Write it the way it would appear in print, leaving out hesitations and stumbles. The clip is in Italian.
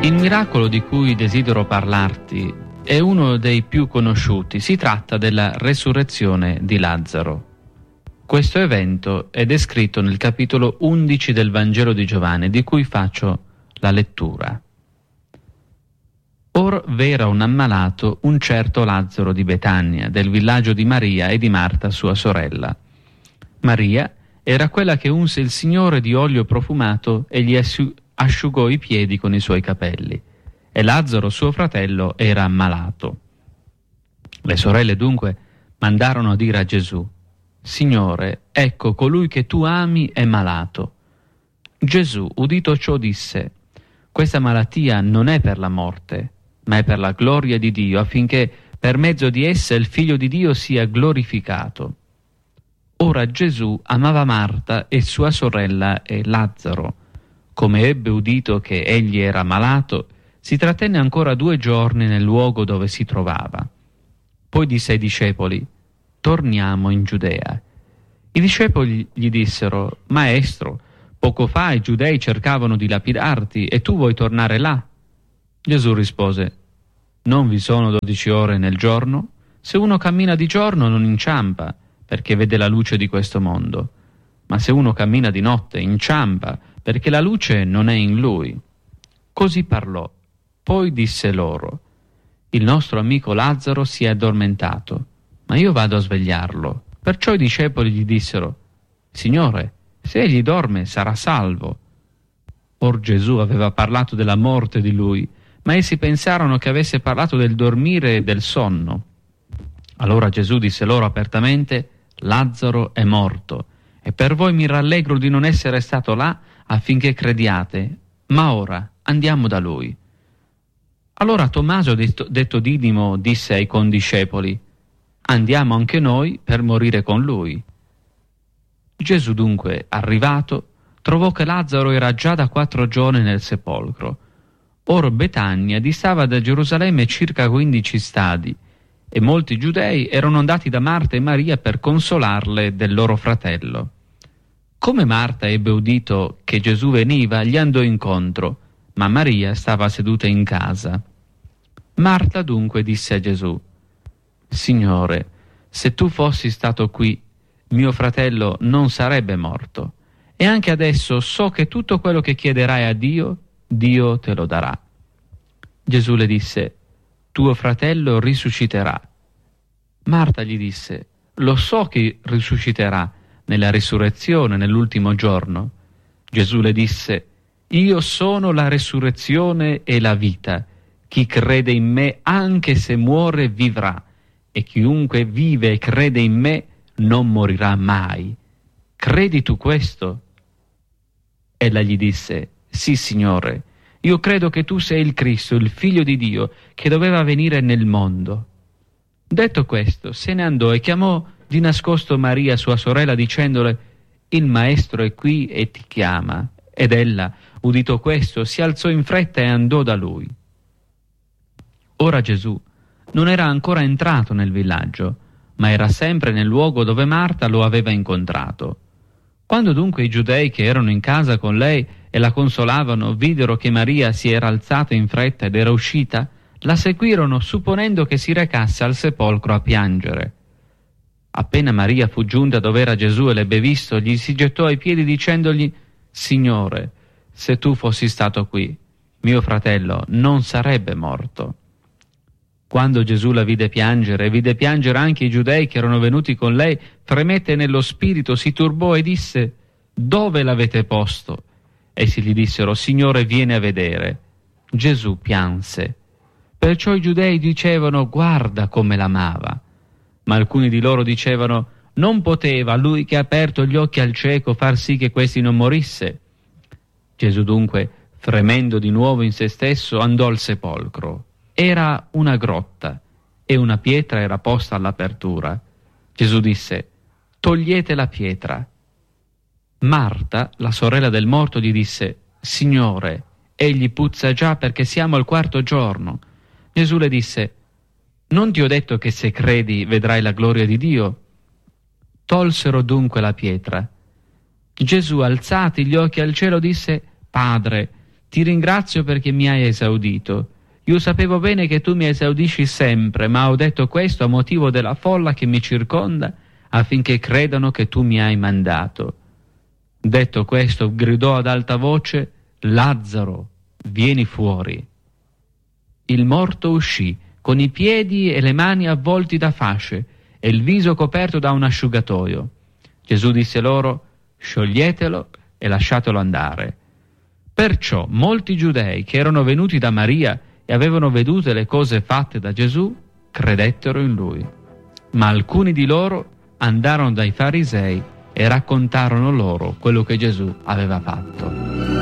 Il miracolo di cui desidero parlarti è uno dei più conosciuti. Si tratta della resurrezione di Lazzaro. Questo evento è descritto nel capitolo 11 del Vangelo di Giovanni, di cui faccio la lettura. Or v'era un ammalato, un certo Lazzaro di Betania, del villaggio di Maria e di Marta, sua sorella. Maria era quella che unse il Signore di olio profumato e gli asciugò i piedi con i suoi capelli. E Lazzaro, suo fratello, era ammalato. Le sorelle dunque mandarono a dire a Gesù: Signore, ecco, colui che tu ami è malato. Gesù, udito ciò, disse: questa malattia non è per la morte, ma è per la gloria di Dio, affinché per mezzo di essa il Figlio di Dio sia glorificato. Ora Gesù amava Marta e sua sorella e Lazzaro. Come ebbe udito che egli era malato, si trattenne ancora 2 giorni nel luogo dove si trovava. Poi disse ai discepoli: torniamo in Giudea. I discepoli gli dissero: Maestro, poco fa i giudei cercavano di lapidarti e tu vuoi tornare là? Gesù rispose: non vi sono 12 ore nel giorno? Se uno cammina di giorno non inciampa, perché vede la luce di questo mondo. Ma se uno cammina di notte inciampa, perché la luce non è in lui. Così parlò. Poi disse loro: il nostro amico Lazzaro si è addormentato, ma io vado a svegliarlo. Perciò i discepoli gli dissero: Signore, se egli dorme sarà salvo. Or Gesù aveva parlato della morte di lui, ma essi pensarono che avesse parlato del dormire e del sonno. Allora Gesù disse loro apertamente: Lazzaro è morto, e per voi mi rallegro di non essere stato là affinché crediate, ma ora andiamo da lui. Allora Tommaso, detto Didimo, disse ai condiscepoli: andiamo anche noi per morire con lui. Gesù dunque, arrivato, trovò che Lazzaro era già da 4 giorni nel sepolcro. Or Betania distava da Gerusalemme circa 15 stadi, e molti giudei erano andati da Marta e Maria per consolarle del loro fratello. Come Marta ebbe udito che Gesù veniva, gli andò incontro, ma Maria stava seduta in casa. Marta dunque disse a Gesù: Signore, se tu fossi stato qui, mio fratello non sarebbe morto. E anche adesso so che tutto quello che chiederai a Dio, Dio te lo darà. Gesù le disse: tuo fratello risusciterà. Marta gli disse: lo so che risusciterà nella risurrezione, nell'ultimo giorno. Gesù le disse: io sono la risurrezione e la vita. Chi crede in me, anche se muore, vivrà, e chiunque vive e crede in me non morirà mai. Credi tu questo? Ella gli disse: sì, Signore, io credo che tu sei il Cristo, il Figlio di Dio, che doveva venire nel mondo. Detto questo, se ne andò e chiamò di nascosto Maria, sua sorella, dicendole: il Maestro è qui e ti chiama. Ed ella, udito questo, si alzò in fretta e andò da lui. Ora Gesù non era ancora entrato nel villaggio, ma era sempre nel luogo dove Marta lo aveva incontrato. Quando dunque i giudei che erano in casa con lei e la consolavano videro che Maria si era alzata in fretta ed era uscita, la seguirono supponendo che si recasse al sepolcro a piangere. Appena Maria fu giunta dove era Gesù e l'ebbe visto, gli si gettò ai piedi dicendogli: Signore, se tu fossi stato qui, mio fratello non sarebbe morto. Quando Gesù la vide piangere anche i giudei che erano venuti con lei, fremette nello spirito, si turbò e disse: dove l'avete posto? Essi gli dissero: Signore, vieni a vedere. Gesù pianse. Perciò i giudei dicevano: guarda come l'amava. Ma alcuni di loro dicevano: non poteva lui che ha aperto gli occhi al cieco far sì che questi non morisse. Gesù dunque, fremendo di nuovo in se stesso, andò al sepolcro. Era una grotta e una pietra era posta all'apertura. Gesù disse: togliete la pietra. Marta, la sorella del morto, gli disse: Signore, egli puzza già perché siamo al 4° giorno. Gesù le disse: non ti ho detto che se credi vedrai la gloria di Dio? Tolsero dunque la pietra. Gesù, alzati gli occhi al cielo, disse: Padre, ti ringrazio perché mi hai esaudito. Io sapevo bene che tu mi esaudisci sempre, ma ho detto questo a motivo della folla che mi circonda, affinché credano che tu mi hai mandato. Detto questo, gridò ad alta voce: Lazzaro, vieni fuori. Il morto uscì, con i piedi e le mani avvolti da fasce e il viso coperto da un asciugatoio. Gesù disse loro: scioglietelo e lasciatelo andare. Perciò molti giudei che erano venuti da Maria e avevano vedute le cose fatte da Gesù credettero in lui. Ma alcuni di loro andarono dai farisei e raccontarono loro quello che Gesù aveva fatto.